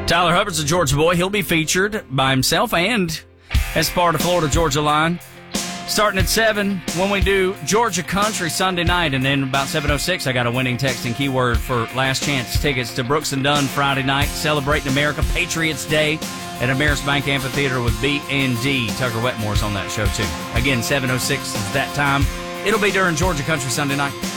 Tyler Hubbard's a Georgia boy. He'll be featured by himself and as part of Florida Georgia Line. Starting at 7 when we do Georgia Country Sunday night. And then about 7:06, I got a winning text and keyword for last chance tickets to Brooks and Dunn Friday night. Celebrating America Patriots Day at Ameris Bank Amphitheater with B&D. Tucker Wetmore's on that show, too. Again, 7:06 is that time. It'll be during Georgia Country Sunday night.